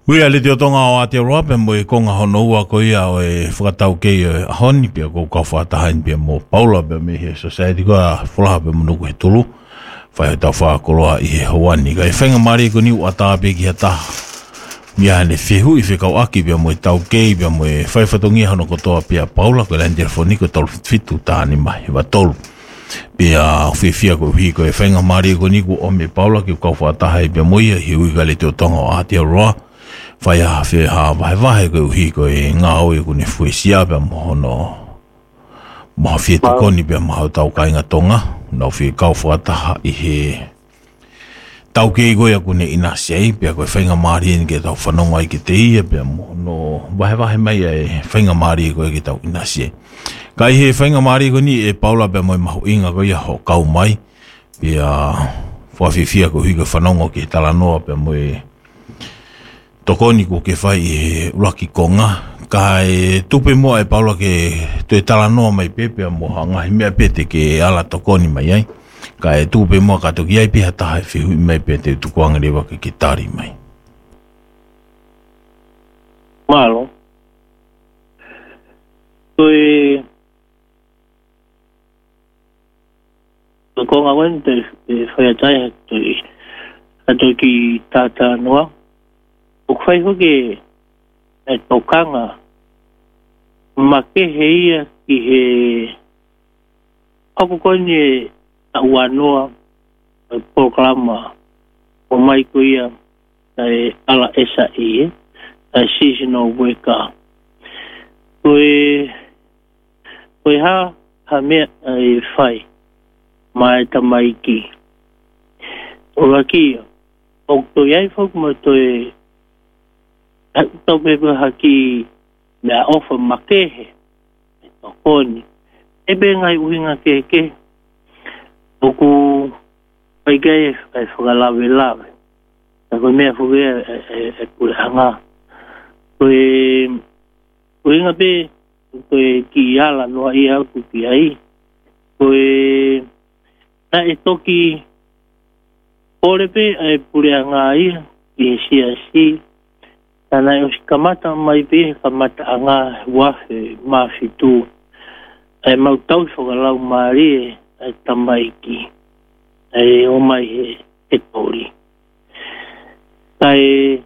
Wia le te o tonga o Aotearoa pe mo e konga hono ua ko ia o e whakatau kei e ahoni pia ko ka whatahain pia mo Paula pe me he society ko a whalaha pe munuku he tulu whai o tau whakoloa i he hawani ka e whenga mari ko ni ua tāpe ki hata mia hane whihu i whikau aki pia mo e tau kei pia mo e whai whatongia hono kotoa pia Paula ko e lan telefoni ko tolu fitu tāni mai wa tolu pia whiwhia ko hi ko e whenga mari ko ni ko o me Paula ki kau whatahai pia mo ia hi ui ka le te o tonga o Aotearoa Whai a whi ha wahe ko hi ko e ngā oi ko ne fuesia pia mohono maha whi te koni pia maha tau kai ngā tonga nau whi kau whakataha i he tau kei koe aku ne ina sei pia koe whainga maari ni ke tau whanonga i ke te ia pia mohono wahe mai e whainga maari koe ke tau ina sei kai he whainga maari ko ni e Paula pia moe mahu inga koe ho kau mai pia whawhiwhia ko hi ko whanonga ke talanoa pia moe tokoni ko ke whai e uraki konga ka e tupe moa e Paula ke to e talanoa mai pepe mo ngahi mea pete ke ala tokoni mai ai ka e tupe moa ka toki ai piha taha e whihui mai pete tukuanga rewa ke tari mai Malo to konga wen te whai atai to ki tata noa o kwai hoke e tokanga ma ke heia ki he ako kone a uanoa e programa o mai kuia e ala esa e seasonal worker koe ha mea e whai mai tamaiki o raki o to iai whak mo to e tau pepe haki mea ofa makehe e tokoni ebe ngai uhinga keke oku paigai e whakalawe lawe tako mea fuge e purehanga koe uhinga pe koe ki ala noa i au kuki ai koe na e toki ore pe e purehanga ia i si Tana o si kamata mai pe kamata anga wahe mafitu e mautau whakalau maari e tamaiki e o mai he e tori. Kai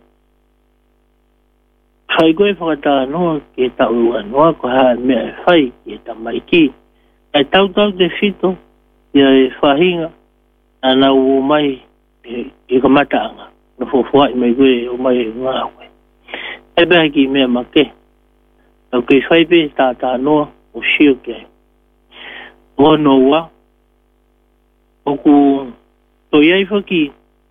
whai koe whakata noa ke tau anoa ko haa mea e whai ke tamaiki e tau te whito ia e whahinga ana o mai e kamata anga no fofuai mai koe o mai e ngā koe. Ebe haki mea make. Au kei whaipe tātā noa o shio kei. Ono ua. Oku to iai whaki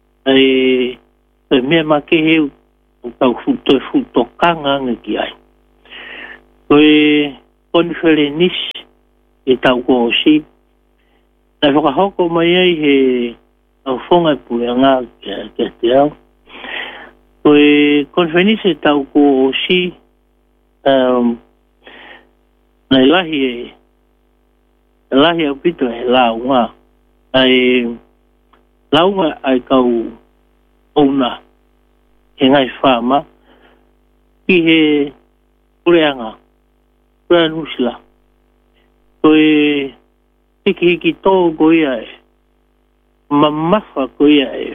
e mea make heu o tau futo kanga anga ki ai. Koe konwhere nisi e tau ko o si. Nai whakahoko mai ai he au whonga pui anga ke te au. Koe konferenise tau ko o si nai lahi au pito e launga ai launga ai kau ouna e ngai whama ki he kureanga nusila koe hiki tō ko ia e mamafa ko ia e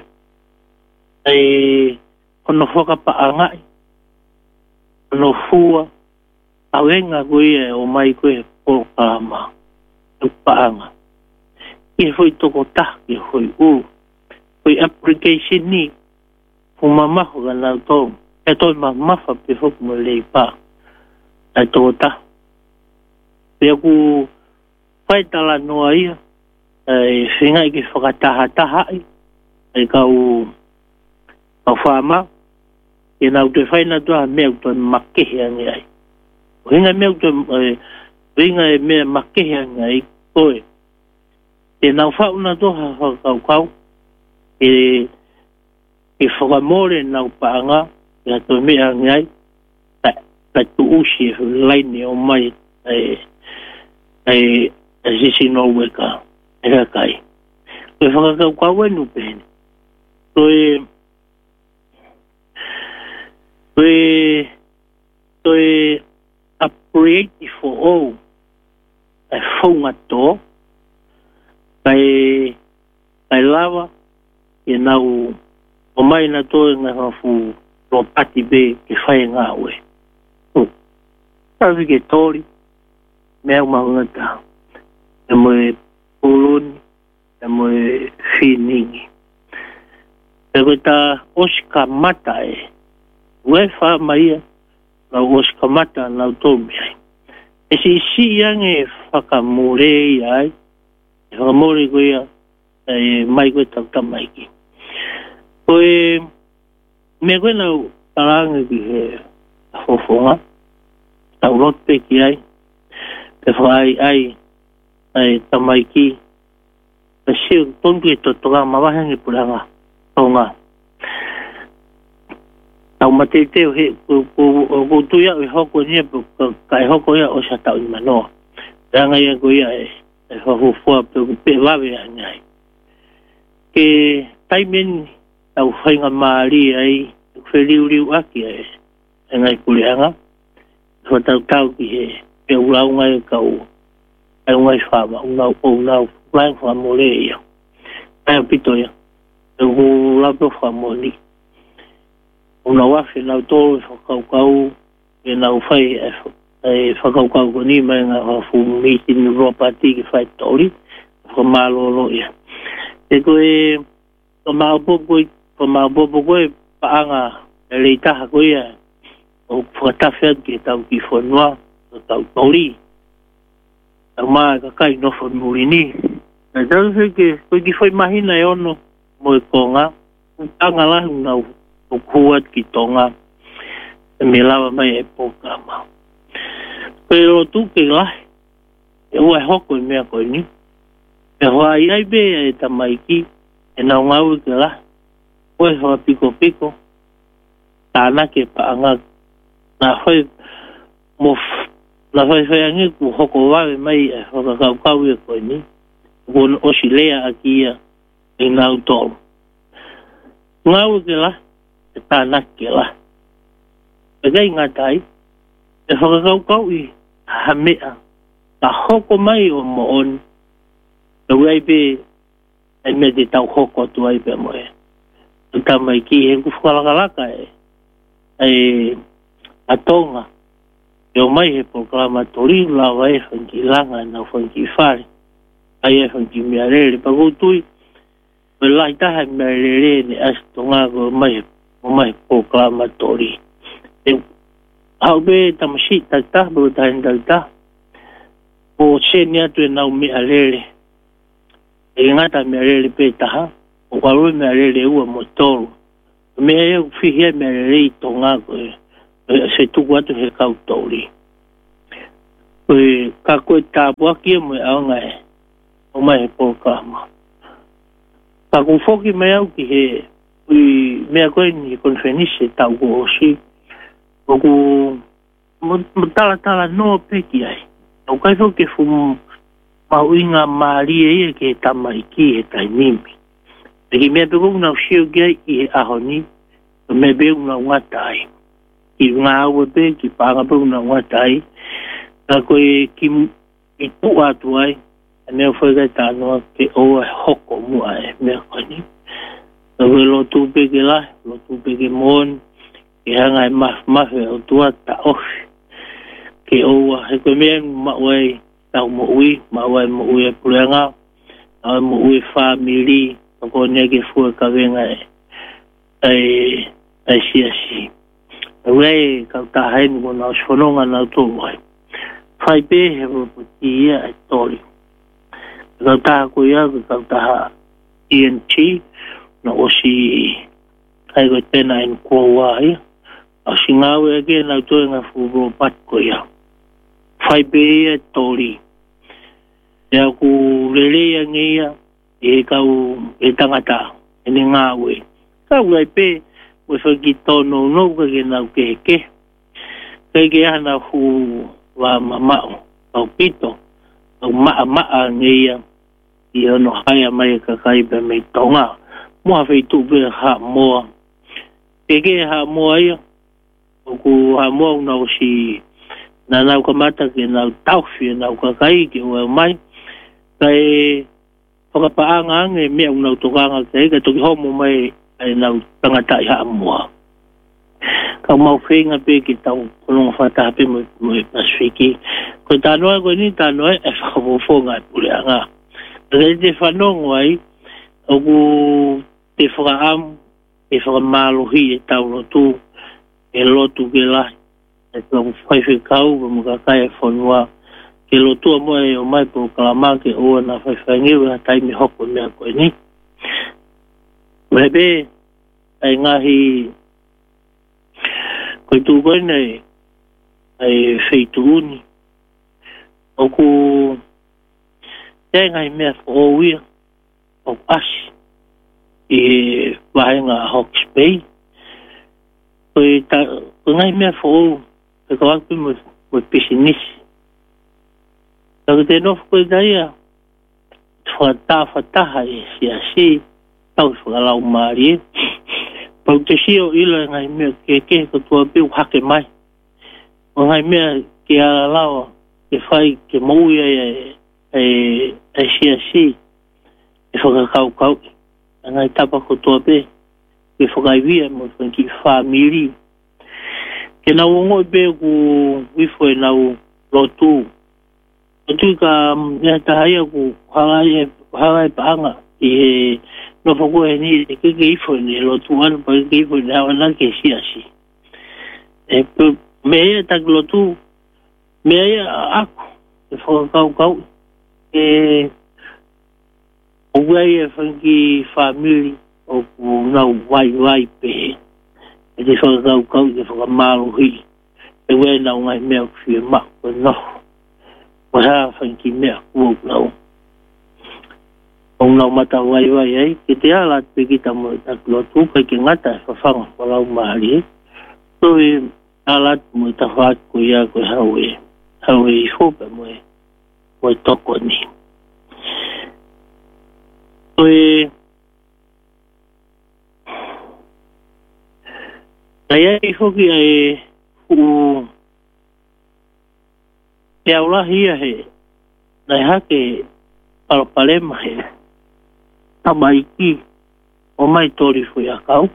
ai ono whaka paangai, ono fua, awenga koe o mai koe o kama, o paanga. I hoi toko taki, hoi hoi application ni, fu mamaho ka nau tō, e toi mamafa pe hoku mo lei pā, ai toko ta. Pea ku whaitala noa ia, e whingai ki whakataha e kau whama, e nau te whaina toa mea utoa makehe ange ai. O hinga mea utoa, hinga e mea makehe ange ai koe. E nau whauna toa whakau, e whakamore nau paanga, e ato mea ange ai, tai tu usi e laini o mai, e sisi no weka, e kakai. Koe whakakau kau enu pēne. Koe Toi appreciate for all a fonga to kai lava e nau o mai na to na fu lo pati be ke fai nga we sabe que tori me uma ngata e mo poloni e mo finingi e ta oska mata e we fa mai na oska mata na tomi e si yang e fakamure ai e fakamure ko ya e mai ko ta mai ki Oe, me koe nau taranga ki he fofonga, tau rote ki ai, te whai ai tamai ki, te siu tonki e totoga mawahangi puranga, tonga. Tau matei he, ko tuia e hoko nia, kai hoko ia o sa tau i manoa. Ranga ia ko ia e hofua pe wawe angai. Ke taimen tau whainga maari ai, wheriuriu aki ai, e ngai kureanga, tau ki he, pe uraunga e kau, ai ngai whama, unau, lai whamore ia, ai apito ia, e ulape whamoni, unau afi, nau tōru whakaukau, e nau whai, e whakaukau ko ni, mai ngā hafu miti ni ropati ki whai tori, whamalolo ia. E koe, Pamabobo koe paanga e leitaha koe ia o whakatawhia ki tau ki whanua o tau tauri. Tau maa kakai no whanuri ni. E tau whike koe ki whai mahina e ono mo e konga. Tanga lahi unau o kuat ki tonga. E me lawa mai e pokama. Koe o tu ke lahi. E ua e hoko e mea koe ni. E hoa iai be e tamaiki. E nau ngau ke lahi. Oe hoa piko, tāna ke paanga, nā whai angi ku hoko wawe mai e whakakaukau e koe ni, kona osi lea aki ia e ngau tōru. Ngau ke la, e tāna ke la. E gai ngā tai, e whakakaukau i hamea, ta hoko mai o moon, e wai pe, e me te tau hoko tu ai pe moe. Ta mai ki he ku whakalakalaka e atonga e o mai he proklamatori la wai whanki langa na whanki whare ai e whanki mea rere pagotui e lai taha mea rere ne astonga ko o mai proklamatori e hau be tamasi tata bo tahin tata o se ni atu e nau mea rere e ngata mea rere pe taha o karu me rere ua mo tolu. Me e whihia me rere i tonga koe. Se tuku atu he kau tauri. Koe ka koe tāpua kia mo e aonga e. O mai he pōkama. Ka ku whoki mai au ki he. Mea koe ni konfenise tau ko osi. O ku mo tala noa peki ai. O kai whoke fumu mauinga maari e ke tamaiki e tainimi. Eki mea pe kou nau siu kia i he ahoni, mea pe kou nau ngatai. Ki ngā aue pe, ki pānga pe kou nau ngatai, ka koe ki tu atu ai, mea whaikai tānoa ke oa hoko mua e mea koe ni. Ka koe lotu pe ke lai, lotu pe ke moon, ke hanga e mafe o tua ta ofi. Ke oa, he koe mea mauai tau mo ui, mauai mo ui e purenga, mauai mo ui family, ko nege fua ka venga ai si. Wei ka tahai ni ko na sfononga na to mai. Fai pe he ro puti ia ai tori. Ka ta ko ia ka ta ENT na osi ai ko tena en ko wai. A singawe ke na to nga fu ro pat ko ia. Fai pe ia tori. Ya ku lele ngia e kau e tangata e ne ngāwe. Kau ai pe, we whaki tono no ka ke nau ke ke. Kei ke ana hu wa mamao, au pito, au maa ngeia, i ono haia mai ka kaipe me tonga. Mua whai tu pe ha moa. Ke ha moa ia, o ku ha mo na o si na na ko mata ke na taufi na ko kai ke o mai kai o ka paanga nge me una to kanga ke to ki homo mai ai na tangata ya mo ka mau whenga pe ki tau kolonga whata hape mo Pasifiki. Ko tānoa koe ni tānoa e whakamofonga pureanga. Kaya te whanongo ai, oku te whakaamu, e whakamalohi e tau lotu, e lotu ke lahi. E tau whaiwhekau, ka mukakai e whanua. Ke lotu a moe e o mai po kalamake oa na whaiwhengewe a taimi hoko mea koe ni. Mebe, ai ngahi koe tū koe nei ai wheituuni. Oku tengai mea whaowia o asi i wahenga Hawke's Bay. Koe ngai mea whaow e kawaku mo pisinisi. Tako te nofu koe taia whataha e siasi tau whakalau maari e. Pau te sio ila ngai mea ke katua piu hake mai. O ngai mea ke ala lawa ke whai ke mauia e siasi e whakakau. Ngai tapa katua pe ke whakaivia mo ki whamiri. Ke nau ongo pe ku wifo e nau lotu. Lotu ka mea tahaya ku hangai pahanga i he no foko e ni ke ifo ni lotu anu pa ke ifo ni hawa na ke siasi. E mea tak lotu, mea aku, e whakakau. E uwei e whanki whamiri o ku nau wai pe. E te whakakau, te whakamalohi. E wei nau ngai mea kuwhi e mako noho. Waha whanki mea kuau nau. Nau mata wai ai, ke te alat pe kita mo tak lotu, kai ke ngata e whawhanga walau mahari e. So e alat mo ta whaat ko ia ko hawe i hopa mo e toko ni. So e ai hoki ai u te aulahi a he nai hake palapalema he tamaiki o mai tori fui a kau.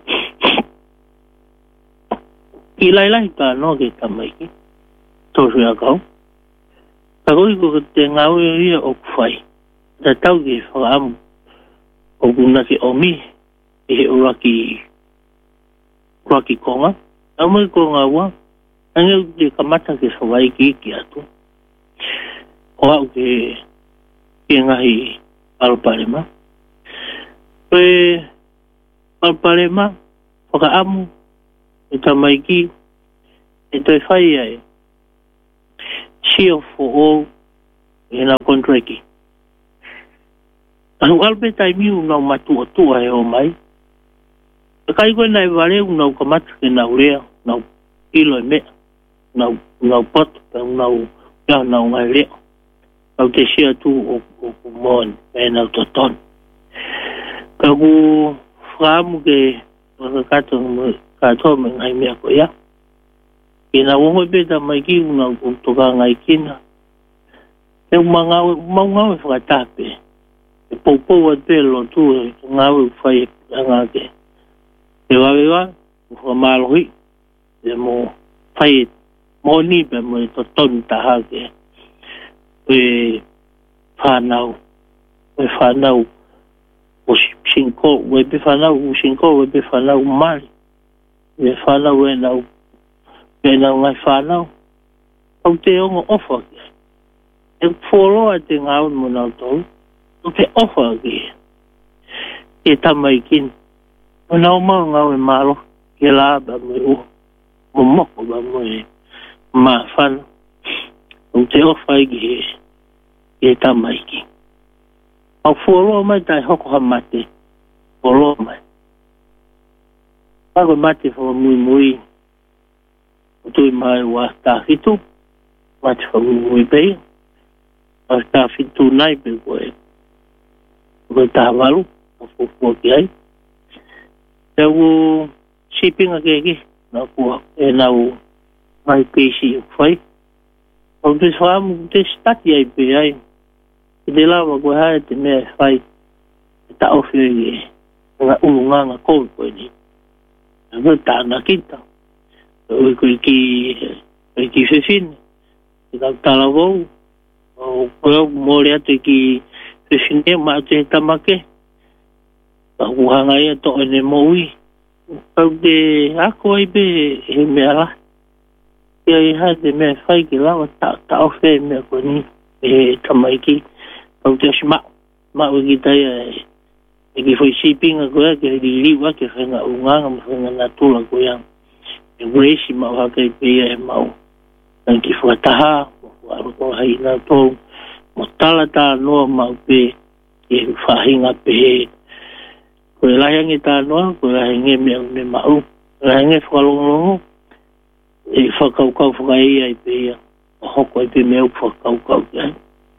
I lailai ka no ke tamaiki tori fui a kau. Ka koi ko te ngau e ia o kuwhai. Ta tau ki whakaamu o kuna ki omi e he uraki konga. Au mai konga ua. Angeu te kamata ke whawai ki atu. O au ke ngahi alparema. Koe alparema, whakaamu, e tamaiki, e toi whai ai. Sio fo e na kontreki. Anu alpe tai miu nau matua he o mai. E kai koe nai wareu nau kamata ke nau rea, nau ilo e mea, nau potu, nau ngai rea. Au te sia tu o mon, e nau toton. Ka ku whaamu ke katoa me ngai mea ko ia. Ke na wongo peta mai ki una toka ngai kina. E maungau e whakatape. E poupou at pe lo tu e ngau e whai anga ke. E wawewa, whamalohi. E mo whai mo nipe mo e toton taha ke. E whanau. E whanau. O sinko, we be whanau, o sinko, we be whanau mari. We whanau e nau ngai whanau. Au te ongo ofa ki. E whoroa te ngau mo nau tau. O te ofa ki. E tamaikin. O nau mau ngau e malo. Ke la ba mo e o. Mo moko ba mo e ma whanau. O te ofa ki e tamaikin. Au fuoloa mai tai hoko ha mate. Fuoloa mai. Pago mate fo mui. Tui mai wa ta fitu. Mate fo mui pei. Wa ta fitu nai pe koe. Koe ta walu. Fo ki ai. Te u shipping a keki. na kua e nau mai keisi fai o te whaamu te stati ai pe ai e te lawa koe hae te mea fai e ta ofi e nga ulunganga koe koe ni e tāna kita o koe ki whewhine e kau tala wau o koe mōre atu ki whewhine ma atu he tamake ka huhanga ia to ene moui kau te ako ai be he mea la ia i hae te mea whai ki lawa ta ofi e mea koe ni e tamaiki kau te osi ma ui ki taia e ki foi sipinga koe ke ririwa ke whenga unganga ma whenga natula koe ang e reisi mau haka i pia e mau nang ki whataha mo aroko hai na tō mo talata noa mau pe e whahinga pe he koe lahiangi tā noa koe lahiangi mea une mau lahiangi whakalongongo e whakaukau whakaia i pia hoko i pe mea whakaukau kia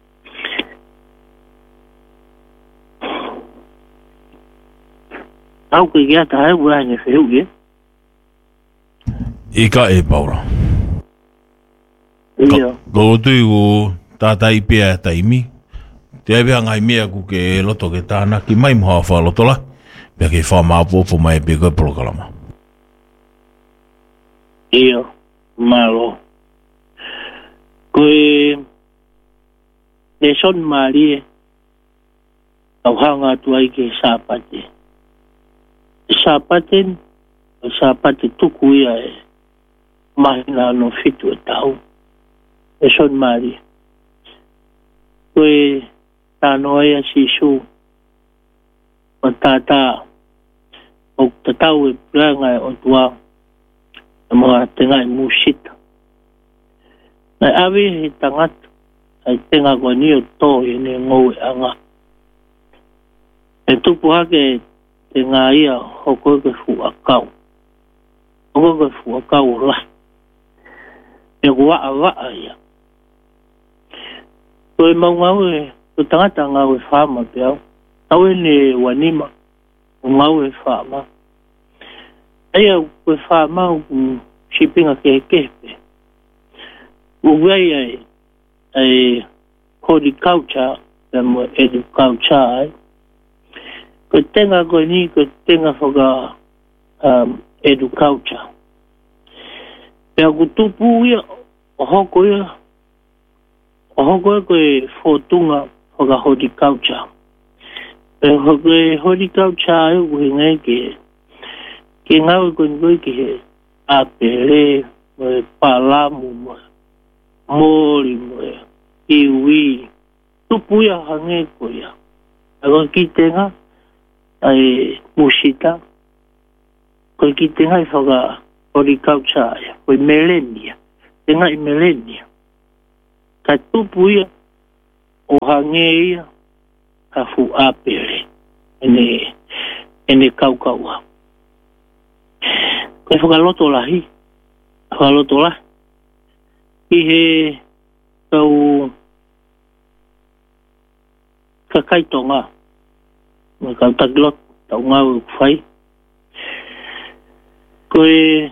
au ke kia tae ua ne wheu ke Ika e Paula ia Ko tui ku tātai pia taimi te awea ngai mea ku ke loto ke tāna ki mai moha wha lotola pia ke wha maapopo mai pe koe polokalama ia malo koe ne son marie au hanga tu ai ke sapate sapate tuku ia e mahina no fitu e tau e son mari koe tano ea sisu o tata o tatau e pranga e o tua e mga tenga e musita na awe he tangata ai tenga koe ni o tō e ne ngou e anga e tupu hake te ngā ia hoko ke fuakau. Hoko ke fuakau la. E waa ia. Koe mau ngau e, ko tangata ngau e whama pe au. Tau e ne wanima, ngau e whama. Eia koe whama u shipinga ke kepe. Uwei ai horticulture, e mo educulture ai. Ko tenga koe ni, ko tenga whaka educulture. Pea ku tupu ia, o hoko ia koe whotunga whaka horticulture. Pea koe horticulture ai uhi ngai ke ngau koe koe ki he apere, moe palamu, moe mori, moe iwi. Tupu ia hange koe ia. Ako ki tenga, ai musita koe ki tenga i whaka horticulture koe melenia tenga i melenia ka tupu ia o hange ia ka fu apere ene kaukaua koe whakaloto lahi i he kau kakaitonga ma kau taglot tau ngau whai koe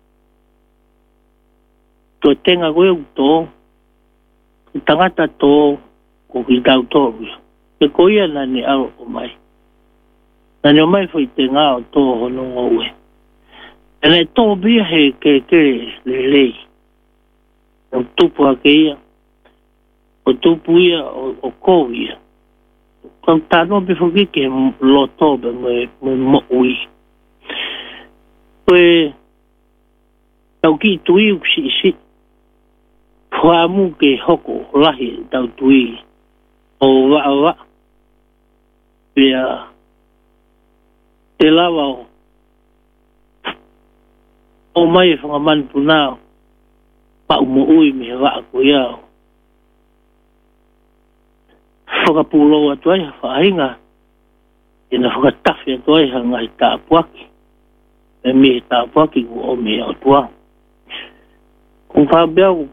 tenga koe u tō tangata tō ko ki tau tōru e koe ia nani au o mai nani o mai whai te ngā o tō hono ngoue e nei tō bia he ke lelei o tupu hake ia o tupu ia o kou ia kau tāno pe whuki ke loto be me mo ui. Koe tau ki tui uksi whaamu ke hoko lahi tau tui o wa pia te lawa o mai whangaman punao pa umo ui me wa ko iao. Whakapulo atu ai whahinga ina whakatafi atu ai hanga i tāpuaki e me tāpuaki ku o me o tua kung whabeau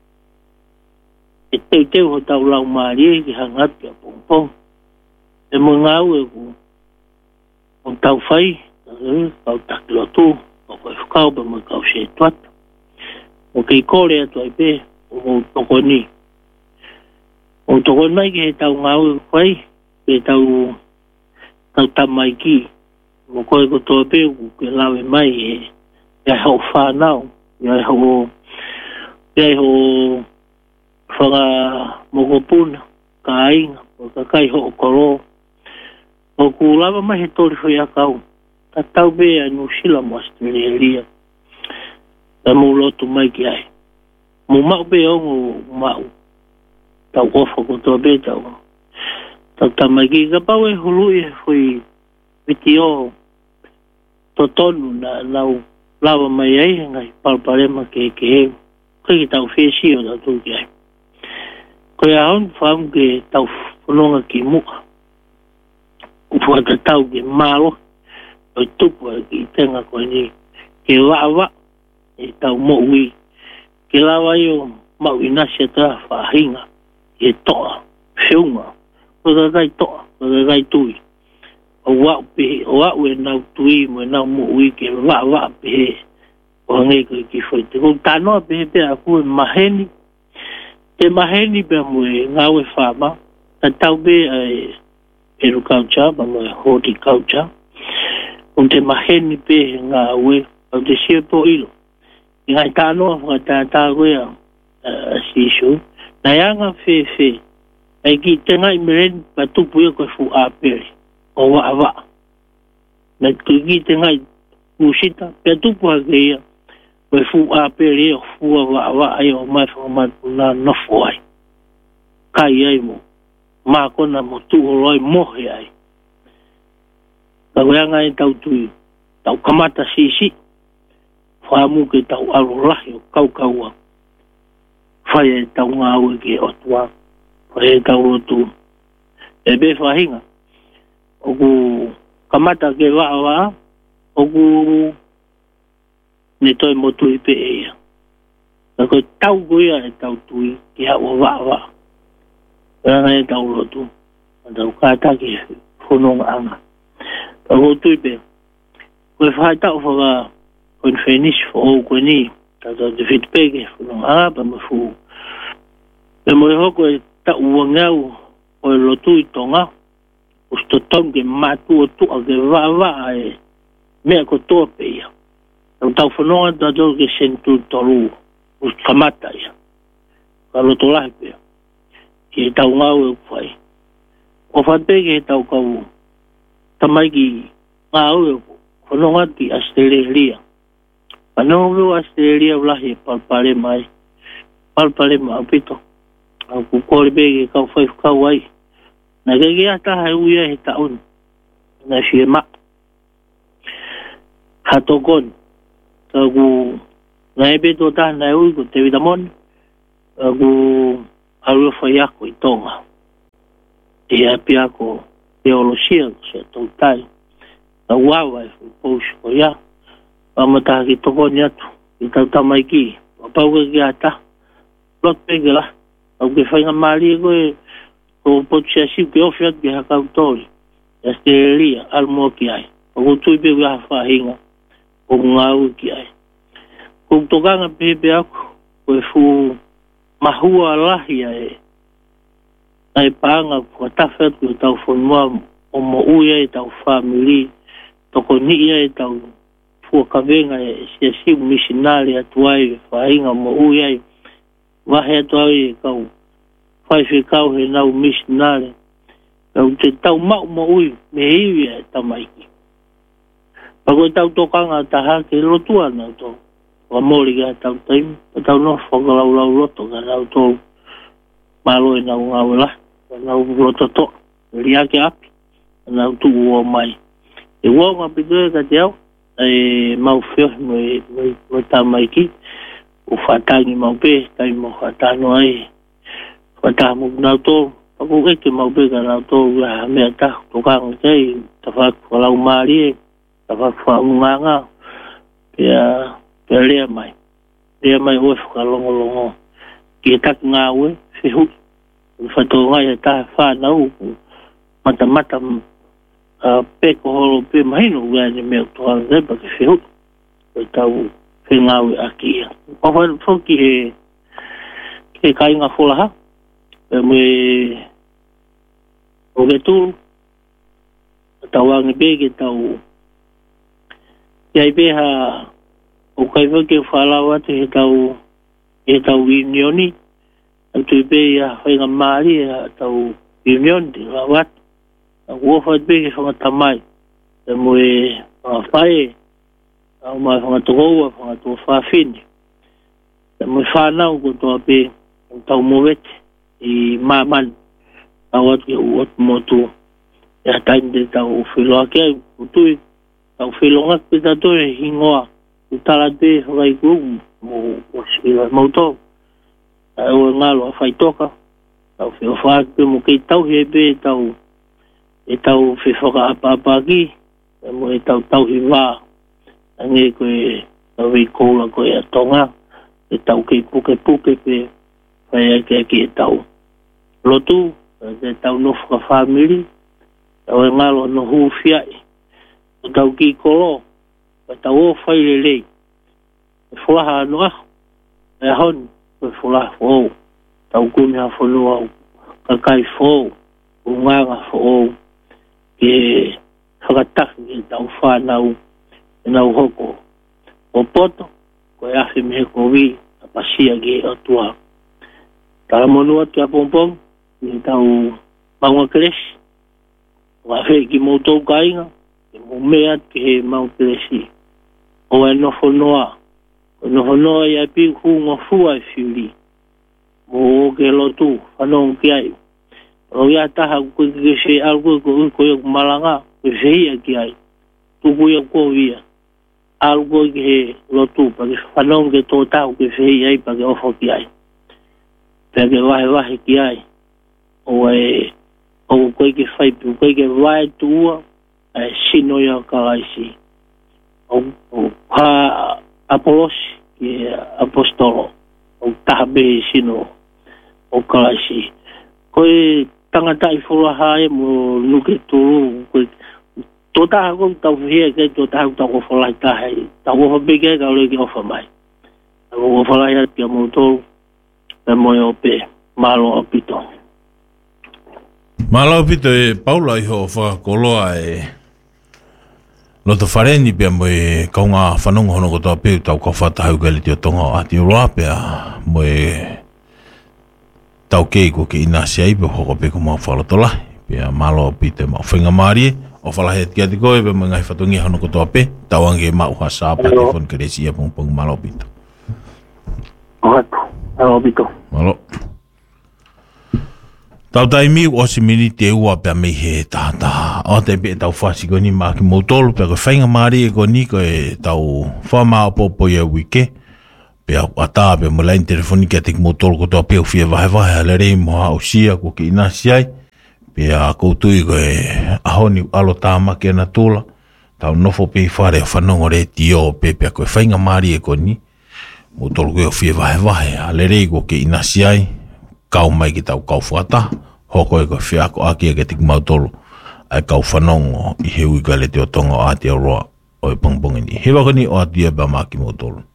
e teu ho tau lau maari ki hanga atu a pongpong e mo ngau e ku o tau whai kau takilotu o koe kau ba mo kau se tuat o ke kore atu ai pe o tokoni o tokon mai ke tau ngau kwai ke tau tamai ki mo koe ko tō pe ke lawe mai e hau whanau e hau whanga mokopuna ka ainga o ka kai ho koro o ku lava mai he tori whi a kau ta tau be a nusila mo Australia ta mo lotu mai ki ai mo mau be ongo mau tau ofa ko tō be tau tamai ki ka pau e hulu e hui viti o to tonu na lava mai ai ngai palparema ke he ki tau whesi o tau ki ai ko ia hon wham ke tau whanonga ki mua ufuata tau ke malo o tupu ki tenga koe ni ke waa e tau moui ke lawa i o mau inasia ta whahinga e toa whiunga o ka kai toa o ka kai tui o wau pehe o wau e nau tui mo e nau moui ke waa pehe o hange koe ki whaite ko tanoa pehe pe a kue maheni te maheni pe mo e ngau e whama ta tau be e peruculture ba mo e horticulture o te maheni pe ngā ue o te sia po ilo i ngai tanoa whakatata koe a sisu na yanga whewhe ai ki te ngai meren pa tupu e koe fu a pere o waa na ki te ngai musita pe tupu a keia koe fu a pere o fua waa ai o mai whakamatu na nofo ai kai ai mo mā kona mo tuholoi mohe ai ka weanga e tau tui tau kamata sisi whamu ke tau arolahi o kaukaua whai e tau ngāu e ke otua whai e tau rotu e be whahinga o ku kamata ke waa o ku ne toi motu i pe eia ka koe tau goia e tau tui ki hao waa weanga e tau rotu tau kāta ki whononga anga ka ko tui pe koe whai tau whaka koe whenis o koe ni tau te whitpege whononga anga pa me fu e mo e hoko e tau wangau o e lotu i tonga o sto tonge matu o tua ke waa e mea ko toa pe ia tau whanonga tau ke sentu toru o kamata ia ka loto lahi pe ki tau ngau e kwai o whatpege e tau kau tamai ki ngau e whanonga ki Australia panonga o Australia ulahi palpare mai palpare mai pito au ku kore bege kau whai whakau ai na kege ata hai uia he taun na fie ma hatokon ka ku na ebe to ta na ui ko te vidamon ku aru whai ako i tonga e api ako teolosia se tau tai na wawa e whupousi ko ia pamata ki tokoni atu i tau tamai ki wapauka ki ata lot pege la au ke whainga maali e koe ko potia siu ke ofi atu ke hakau tori Australia almo ki ai o ko tui pe wha whahinga o ngau ki ai ko tokanga pepe aku koe fu mahua lahi ai panga ko tafet ko tau fonua o mo uia e tau family toko ni ia e tau fu kavenga e siu missionary atuai whahinga mo uia e wahe atuai e kau whai kau he nau missionary kau te tau mau mo ui me iwi e tamaiki pako tau tokanga taha ke lotua na to wa mori ga tau taim tau no whakalau loto ga nau to malo e nau ngawela nau loto to ria ke api nau tu o mai e wonga pitoe ka te au e mau fio mo tamaiki o whatangi mau pe tai mo whatano ai whatamu nau to pako eke mau pe ka nau to ga mea ta tokanga kei ta whakalau maari e ta whakaunganga pia lea mai oe whakalongolongo ki e tak ngā ue whihu whato ngai e taha whanau mata peko holo pe mahino ua ni mea tohanga kei pa ke whihu o tau whengawe aki. Ofa whoki he kainga wholaha, me o ke tūru, tau angi pēke tau iai pēha o kai whake whalau atu he tau unioni, atu i pēia whainga maari tau unioni te rawat, a uofa pēke whangatamai, e moe whae, au mai whangatokoua, whangatua whawhini, e moe whanau ko toa pē, tau mowete, i māman, au atu ke uotu motu, e hatainde tau whiloa kia, utui, tau whilonga pe tatoe, hingoa, utala te whakai kumu, mo sila mauto, e ue ngalo a whaitoka, tau whio whaake mo kei tau he pe tau, e tau whiwhaka apapaki, e mo e tau hi wā, ange koe, tau i koula koe a tonga, e tau kei puke pe, whai ake e tau. Lotu, e tau nofka whamiri, tau e ngalo no hufiai, o tau ki kolo, e tau o whaile lei, e fulaha anu aho, e hon, e fulaha fōu, tau kuni ha whanua, kakai fōu, nganga fōu, ke whakataki e tau whanau, e nau hoko, o poto, ko e ahi mehe ko vi, a pasia ke o tua. Tara monua te a pompom, e tau maunga keresi, wa fe ki moutou kainga, e mo mea ke he mau keresi, o e nofo noa i api hunga fua e whiuri, mo o ke lotu, whanong ki ai, o ia taha koe ke se algo ko koe malanga, koe fehia ki ai, tuku ia ko via, algo ke he lotu, pa ke whanong ke tō tau ke fehia ai, pa ke ofo ki ai, pa ke wahe ki ai, o koe ke whaipu, koe ke wae tua, e sino ia kalaisi, o ha Apolos, ki apostolo, o tahabe sino, o kalaisi. Koe tangata i whuraha e mo nuke tūru, koe tō taha kong tau whia ke tō taha kong tau whalai tahai, tau whapeke ka ule ki ofa mai. Tau whalai ati a mōtoro, e moe ope, malo apito. Malo apito e Paula iho whakoloa e Loto whareni pia moe kaunga whanonga hono kotoa peu tau ka whatahau ka le teo tonga o Aotearoa pia moe tau kei ko ke ina siai pe hoko pe ko mau whalotola pia malo pite mau whenga maarie o whalahe ati ati koe pe mga whatongi hono kotoa pe tau ange mau hasa pa te whon keresi a pong malo pito. Malo pito. Malo. Tau taimi o si mini te ua pia mei he tata. O te pe tau whasi ko ni maa ki mautolo pia ko whainga maari e ko ni ko e tau whamaa popo ia wike. Pia ata pia mo lain telefoni kia te ki mautolo ko toa pia whia vahe ale rei mo hao sia ko ki inasi ai. Pia koutui ko e ahoni alo tāma kia na tūla. Tau nofo pe whare a whanongo re tio pe pia ko e whainga maari e ko ni. Mautolo ko e whia vahe ale rei ko ki inasi ai. Kau mai ki tau kau whata, hoko e ko whiako aki e ke tiki mautolo, ai kau whanongo i heu i ka le teo tonga o Aotearoa o e pongpongini. Hewa kani o atia pa maki mautolo.